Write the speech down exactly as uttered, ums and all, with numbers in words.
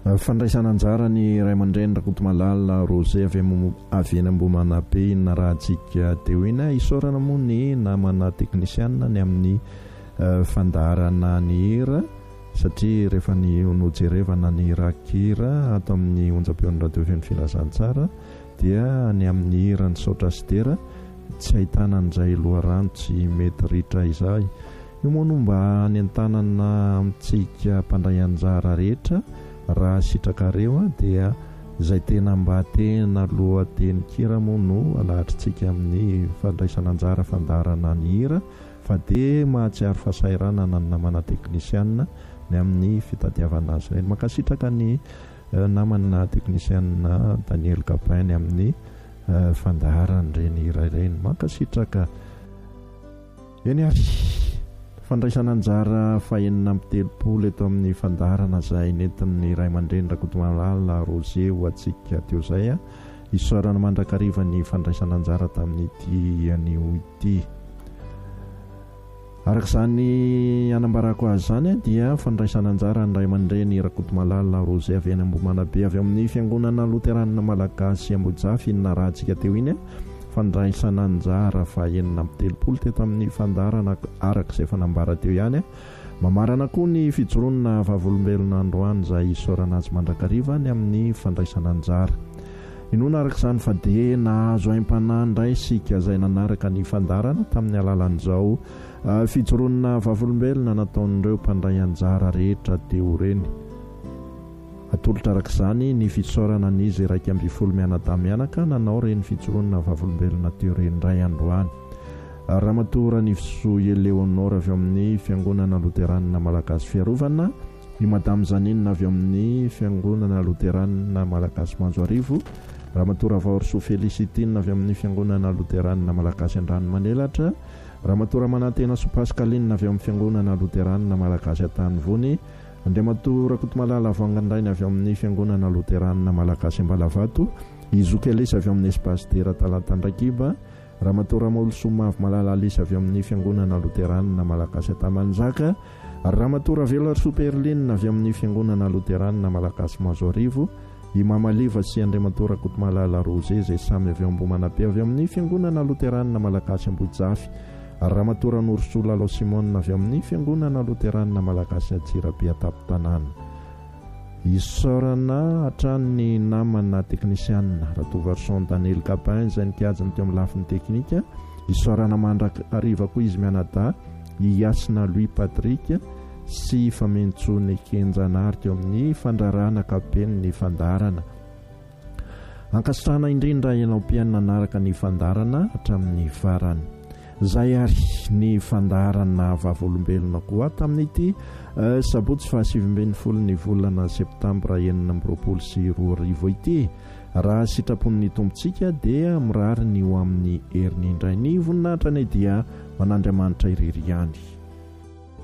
fandraisana anjara ny ray aman-dreny Rakotomalala Roger avy avy eny Ambomanabe narahantsika teo iny isaorana moa ny namana teknisiana ny amin'ny fandarana ny hira satria rehefa ny nojerevana ny hira kira ato amin'ny onjam-peon'ny radio feno filazantsara dia ny amin'ny hira ny saotra sidera tsy ahitana an'izay loharano tsy mety ritra izay. Io moa no mba any an-tanana amintsika mpandray anjara rehetra raha sitrakareo dia izay tena mba tena lohateny kira moa no alahatrintsika amin'ny fandraisana anjara fandarana ny hira fa dia mahatsiaro fahasairana na namana teknisiana ny amin'ny fitadiavana azy ireny. Makasitraka ny namana teknisiana Daniel Capin amin'ny fandarana ireny hira ireny. Makasitraka eny ary fandraisana anjara fahenina amin'ny telopolo eto amin'ny fandarana izay nentin'ny ray aman-dreny Rakotomalala Roger ho antsika teo izay isaorana mandrakariva ny fandraisana anjara tamin'ity anio ity. Araka izany anambarako azy izany dia fandraisana anjara ny ray aman-dreny Rakotomalala Roger avy eny Ambomanabe avy amin'ny fiangonana Loterana Malagasy Ambojafy narahantsika teo iny fandraisana anjara fahenina amin'ny telopolo teto amin'ny fandarana araka izay fanambara teo ihany. Mamarana koa ny fijoroana vavolombelona androany izay isaorana azy mandrakariva ny amin'ny fandraisana anjara. Inona araka izany fa dia nahazo haim-panahy indray sika izay nanaraka ny fandarana tamin'ny alalan'izao fijoroana vavolombelona nataon'ireo mpandray anjara rehetra teo reny. Atolotra araka izany ny fisaorana an'izy iraika amby folo mianadahy-mianaka nanao reny fijoroana vavolombelona teo reny ray androany. Ramatoa ny Soa Eleonora avy amin'ny fiangonana Loterana Malagasy Fiarovana, i Madame Zanine avy amin'ny fiangonana Loterana Malagasy Manjoarivo, Ramatoa Vaorso Felicitine avy amin'ny fiangonana Loterana Malagasy Andrano Manelatra, Ramatoa Manantena Sopaskaline avy amin'ny fiangonana Loterana Malagasy Antanivony, Andriamatoa Rakotomalala Vangandraina avy amin'ny fiangonana Loterana Malagasy Ambalavato, Izokelesa avy amin'ny Espace Dera Talatandrakiba, Ramatoa Ramolosoma avy Malalalisa avy amin'ny fiangonana Loterana Malagasy Tamanjaka, Ramatoa Ravelo Superline avy amin'ny fiangonana Loterana Malagasy Mazoarivo, i Mamaliva sy Andriamatoa Rakotomalala Roger izay samy avy Ambomanabe avy amin'ny fiangonana Loterana Malagasy Ambojafy, Ramatoa Norsola Lao Simone avy amin'ny fiangonana Loterana Malagasy Antsirabe Atapotanana. Isaorana hatrany namana teknisiana Ratovarson Daniel Capin izay nikajany teo amin'ny lafiny teknika. Isaorana mandrakariva koa izy mianadahy i Yasina Louis Patrick sy Famentsony Kenjanary teo amin'ny fandrarana kapen'ny fandarana. Ankasitrahana indrindra ianao mpianina nanaraka ny fandarana hatramin'ny farany. Zay ary ny fandarana vavolombelona koa tamin'ity sabotsy fahasivy folo ny volana septambra enina amby roapolo sy roa arivo ity. Raha sitrapon'ny tompontsika dia mirary ny ho amin'ny herin'ny indray. Ny voninahitra ny dia manandriamanitra irery ihany.